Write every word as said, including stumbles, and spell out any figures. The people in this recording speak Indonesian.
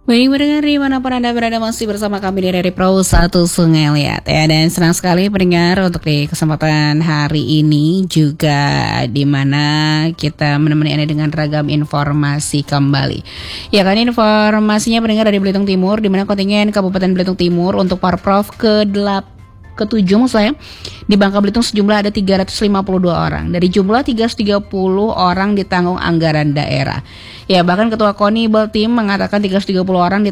Baik pendengar dimanapun Anda berada, masih bersama kami di Radio Pro satu Sungai Liat ya. Dan senang sekali pendengar untuk di kesempatan hari ini juga dimana kita menemani Anda dengan ragam informasi kembali. Ya kan, informasinya pendengar dari Belitung Timur, dimana kontingen Kabupaten Belitung Timur untuk Parprov ke delapan ketujuh maksud saya di Bangka Belitung sejumlah ada tiga ratus lima puluh dua orang. Dari jumlah tiga ratus tiga puluh orang ditanggung anggaran daerah. Ya, bahkan Ketua KONI Baltim mengatakan tiga ratus tiga puluh orang